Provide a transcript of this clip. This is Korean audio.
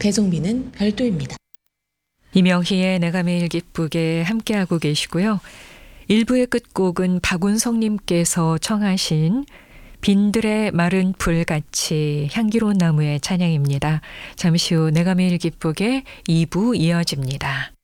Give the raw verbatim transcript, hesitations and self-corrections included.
배송비는 별도입니다. 이명희의 내가 매일 기쁘게 함께하고 계시고요. 일 부의 끝곡은 박운성님께서 청하신 빈들의 마른 풀같이 향기로운 나무의 찬양입니다. 잠시 후 내가 매일 기쁘게 이 부 이어집니다.